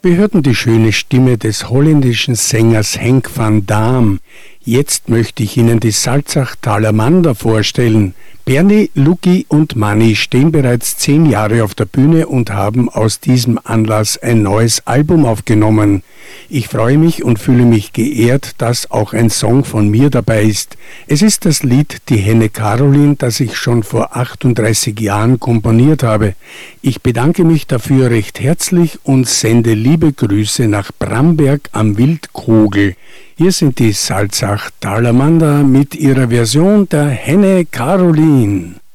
Wir hörten die schöne Stimme des holländischen Sängers Henk van Daam. Jetzt möchte ich Ihnen die Salzach-Talamander vorstellen. Bernie, Luki und Manni stehen bereits 10 Jahre auf der Bühne und haben aus diesem Anlass ein neues Album aufgenommen. Ich freue mich und fühle mich geehrt, dass auch ein Song von mir dabei ist. Es ist das Lied Die Henne Karolin, das ich schon vor 38 Jahren komponiert habe. Ich bedanke mich dafür recht herzlich und sende liebe Grüße nach Bramberg am Wildkogel. Hier sind die Salzach-Talamander mit ihrer Version der Henne Karolin.